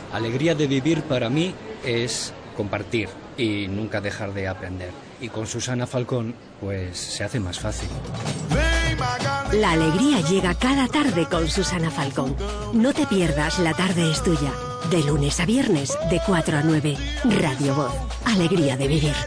Alegría de vivir para mí es compartir y nunca dejar de aprender. Y con Susana Falcón, pues se hace más fácil. La alegría llega cada tarde con Susana Falcón. No te pierdas La tarde es tuya. De lunes a viernes, de 4 a 9. Radio Voz. Alegría de vivir.